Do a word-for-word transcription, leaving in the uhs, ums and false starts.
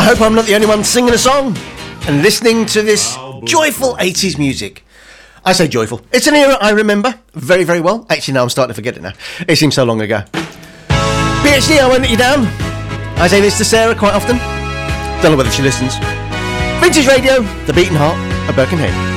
I hope I'm not the only one singing a song and listening to this joyful eighties music. I say joyful. It's an era I remember very, very well. Actually, now I'm starting to forget it now. It seems so long ago. P H D, I won't let you down. I say this to Sarah quite often. Don't know whether she listens. Vintage Radio, the beating heart of Birkenhead.